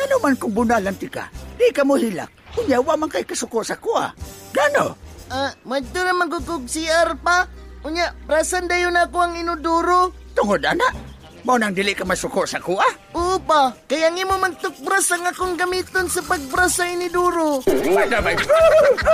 Ngano man kung bunalan ti ka, di ka mo hilak. Kunya, wa man kay kasuko sa kuha. Gano? Madto na magkukog CR pa. Unya, prasan dayon ako ang inuduro. Tungod, anak. Mo nang dili ka masuko sa kuha? Upa, kaya ngi mo magtukbras ang akong gamiton sa pagbras sa iniduro. Wala ba?